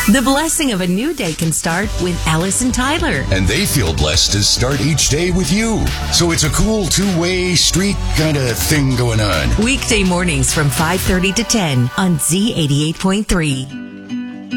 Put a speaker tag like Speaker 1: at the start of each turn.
Speaker 1: The blessing of a new day can start with Alice and Tyler.
Speaker 2: And they feel blessed to start each day with you. So it's a cool two-way street kind of thing going on.
Speaker 1: Weekday mornings from 5:30 to 10 on Z88.3.